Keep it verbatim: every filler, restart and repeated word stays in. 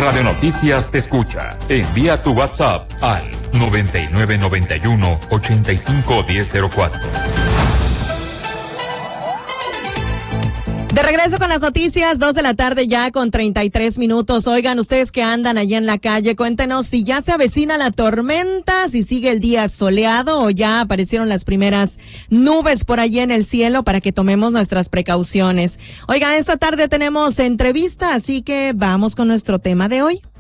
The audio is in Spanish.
Radio Noticias te escucha. Envía tu WhatsApp al noventa y nueve noventa y uno ochenta y cinco diez cero cuatro. De regreso con las noticias, dos de la tarde ya con treinta y tres minutos. Oigan, ustedes que andan allá en la calle, cuéntenos si ya se avecina la tormenta, si sigue el día soleado o ya aparecieron las primeras nubes por allí en el cielo para que tomemos nuestras precauciones. Oigan, esta tarde tenemos entrevista, así que vamos con nuestro tema de hoy.